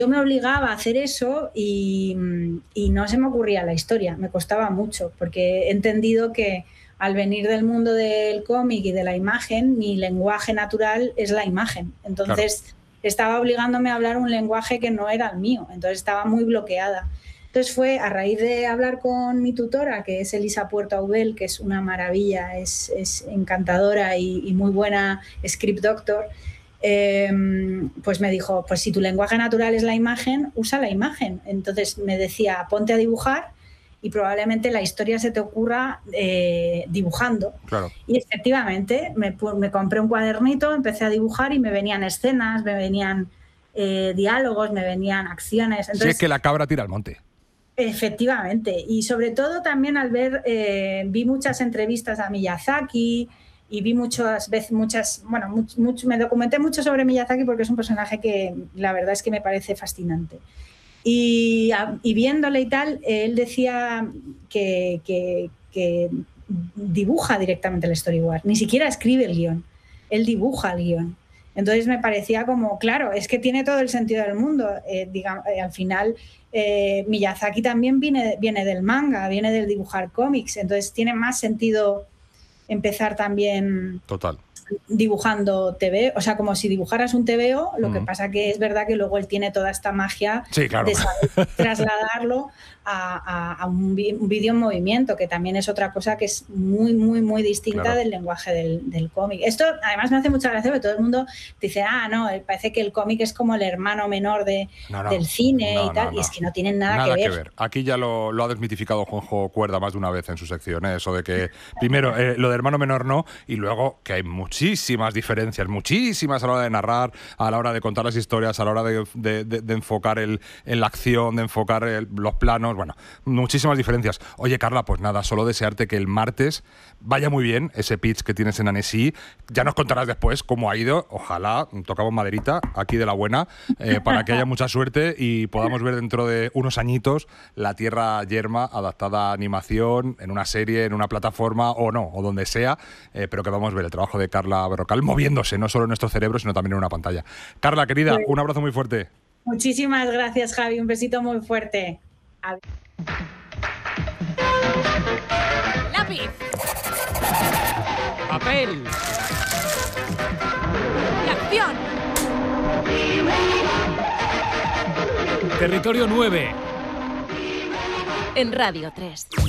Yo me obligaba a hacer eso y no se me ocurría la historia, me costaba mucho, porque he entendido que al venir del mundo del cómic y de la imagen, mi lenguaje natural es la imagen. Entonces estaba obligándome a hablar un lenguaje que no era el mío, entonces estaba muy bloqueada. Entonces fue a raíz de hablar con mi tutora, que es Elisa Puerto Aubel, que es una maravilla, es encantadora y muy buena script doctor. Pues me dijo, pues si tu lenguaje natural es la imagen, usa la imagen. Entonces me decía, ponte a dibujar y probablemente la historia se te ocurra dibujando. Claro. Y efectivamente me compré un cuadernito, empecé a dibujar y me venían escenas, me venían diálogos, me venían acciones. Entonces, sí, es que la cabra tira al monte. Efectivamente, y sobre todo también al ver, vi muchas entrevistas a Miyazaki y vi me documenté mucho sobre Miyazaki porque es un personaje que la verdad es que me parece fascinante. Y viéndole y tal, él decía que dibuja directamente el storyboard, ni siquiera escribe el guión, él dibuja el guión. Entonces me parecía como, claro, es que tiene todo el sentido del mundo. Al final, Miyazaki también viene del manga, viene del dibujar cómics, entonces tiene más sentido empezar también Total. dibujando TVO, o sea, como si dibujaras un TVO, lo que pasa que es verdad que luego él tiene toda esta magia de saber trasladarlo a un vídeo en movimiento, que también es otra cosa que es muy, muy, muy distinta del lenguaje del cómic. Esto además me hace mucha gracia porque todo el mundo dice, no, parece que el cómic es como el hermano menor del cine y tal, y es que no tienen nada que ver. Aquí ya lo ha desmitificado Juanjo Cuerda más de una vez en su sección, eso de que primero lo de hermano menor no, y luego que hay muchísimas diferencias, muchísimas a la hora de narrar, a la hora de contar las historias, a la hora de enfocar en la acción, de enfocar los planos, bueno, muchísimas diferencias. Oye, Carla, pues nada, solo desearte que el martes vaya muy bien ese pitch que tienes en Annecy. Ya nos contarás después cómo ha ido. Ojalá, tocamos maderita aquí de la buena, para que haya mucha suerte y podamos ver dentro de unos añitos La Tierra Yerma adaptada a animación, en una serie, en una plataforma o no, o donde sea, pero que vamos a ver el trabajo de Carla Berrocal moviéndose, no solo en nuestro cerebro, sino también en una pantalla. Carla, querida, un abrazo muy fuerte. Muchísimas gracias, Javi. Un besito muy fuerte. Lápiz. Papel. Y acción. Territorio 9. En Radio 3.